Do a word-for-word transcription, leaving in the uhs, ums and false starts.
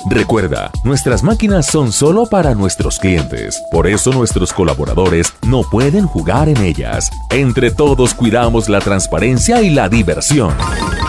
Recuerda, nuestras máquinas son solo para nuestros clientes. Por eso nuestros colaboradores no pueden jugar en ellas. Entre todos cuidamos la transparencia y la diversión.